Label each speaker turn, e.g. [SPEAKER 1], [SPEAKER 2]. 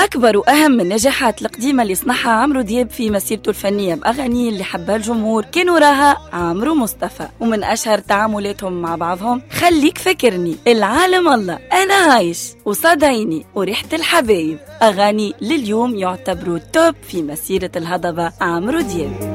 [SPEAKER 1] أكبر وأهم النجاحات القديمة اللي صنعها عمرو دياب في مسيرته الفنية بأغانيه اللي حبها الجمهور كان وراها عمرو مصطفى. ومن أشهر تعاملاتهم مع بعضهم خليك فكرني، العالم الله، أنا عايش، وصاد عيني، وريحة الحبايب، أغاني لليوم يعتبروا توب في مسيرة الهضبة عمرو دياب.